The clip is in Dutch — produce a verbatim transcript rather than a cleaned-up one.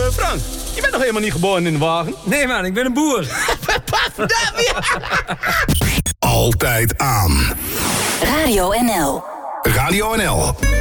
Frank, je bent nog helemaal niet geboren in de wagen. Nee man, ik ben een boer. Altijd aan. Radio N L. Radio N L.